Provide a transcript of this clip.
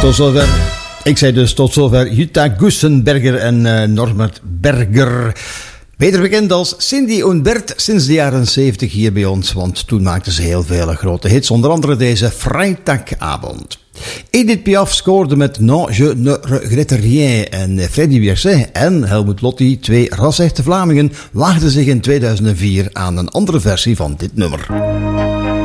Tot zover. Ik zei dus tot zover Jutta Gussenberger en Norbert Berger. Beter bekend als Cindy en Bert sinds de jaren 70 hier bij ons, want toen maakten ze heel veel grote hits, onder andere deze Vrijtagavond. Edith Piaf scoorde met Non, je ne regrette rien en Freddy Wierset en Helmut Lotti, twee rasechte Vlamingen, waagden zich in 2004 aan een andere versie van dit nummer.